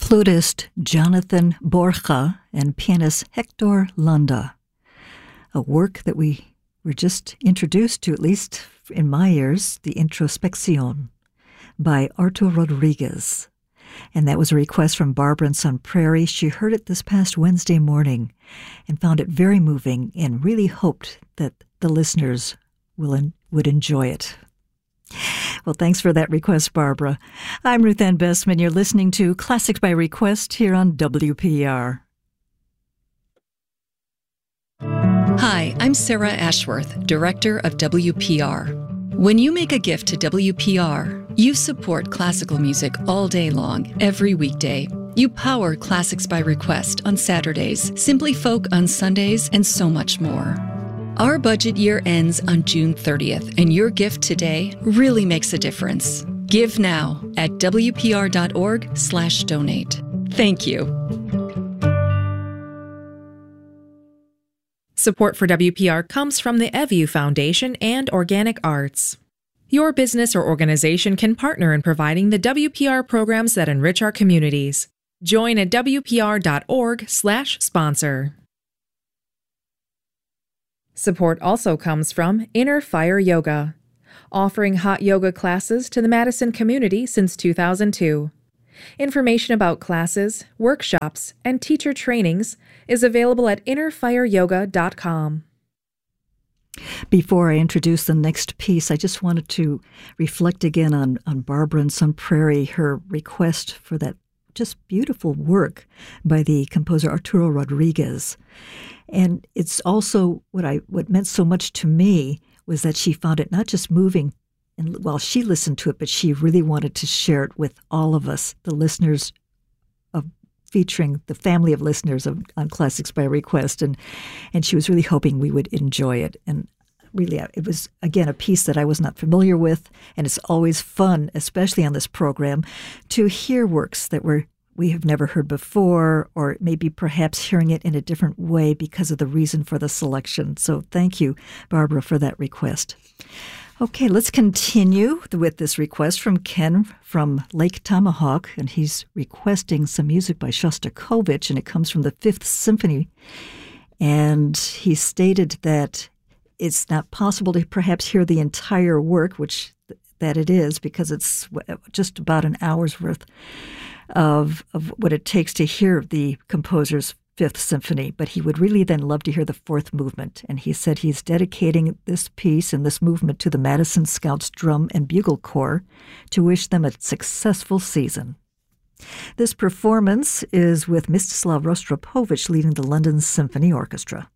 flutist Jonathan Borja and pianist Hector Landa, a work that we were just introduced to, at least in my ears, the Introspección by Arturo Rodriguez. And that was a request from Barbara in Sun Prairie. She heard it this past Wednesday morning and found it very moving and really hoped that the listeners would enjoy it. Well, thanks for that request, Barbara. I'm Ruth Ann Bestman. You're listening to Classics by Request here on WPR. Hi, I'm Sarah Ashworth, Director of WPR. When you make a gift to WPR, you support classical music all day long, every weekday. You power Classics by Request on Saturdays, Simply Folk on Sundays, and so much more. Our budget year ends on June 30th, and your gift today really makes a difference. Give now at wpr.org/donate. Thank you. Support for WPR comes from the EVU Foundation and Organic Arts. Your business or organization can partner in providing the WPR programs that enrich our communities. Join at wpr.org/sponsor. Support also comes from Inner Fire Yoga, offering hot yoga classes to the Madison community since 2002. Information about classes, workshops, and teacher trainings is available at innerfireyoga.com. Before I introduce the next piece, I just wanted to reflect again on Barbara in Sun Prairie, her request for that just beautiful work by the composer Arturo Rodriguez. And it's also what meant so much to me was that she found it not just moving, and while she listened to it, but she really wanted to share it with all of us, the listeners featuring the family of listeners on Classics by Request, and she was really hoping we would enjoy it. And really, it was, again, a piece that I was not familiar with, and it's always fun, especially on this program, to hear works that we have never heard before, or maybe perhaps hearing it in a different way because of the reason for the selection. So thank you, Barbara, for that request. Okay, let's continue with this request from Ken from Lake Tomahawk, and he's requesting some music by Shostakovich, and it comes from the Fifth Symphony. And he stated that it's not possible to perhaps hear the entire work, which that it is, because it's just about an hour's worth of what it takes to hear the composer's Fifth Symphony, but he would really then love to hear the fourth movement. And he said he's dedicating this piece and this movement to the Madison Scouts Drum and Bugle Corps to wish them a successful season. This performance is with Mstislav Rostropovich leading the London Symphony Orchestra.